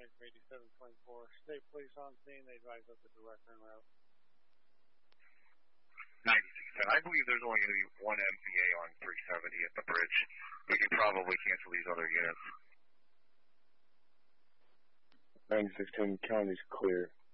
county for 8724. State police on scene, they advise up the direct run route. 9610. I believe there's only going to be one MVA on 370 at the bridge. We could probably cancel these other units. 9610, county's clear.